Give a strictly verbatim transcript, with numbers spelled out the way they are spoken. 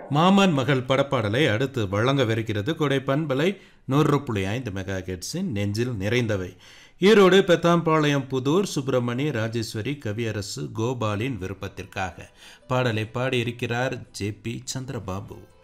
மாமன் மகள் படப்பாடலை அடுத்து வழங்கவிருக்கிறது கொடை பண்பலை நூறு புள்ளி ஐந்து மெகா ஹெர்ட்ஸின் நெஞ்சில் நிறைந்தவை. ஈரோடு பெத்தாம்பாளையம் புதூர் சுப்பிரமணி ராஜேஸ்வரி கவியரசு கோபாலின் விருப்பத்திற்காக பாடலை பாடியிருக்கிறார் ஜே பி சந்திரபாபு.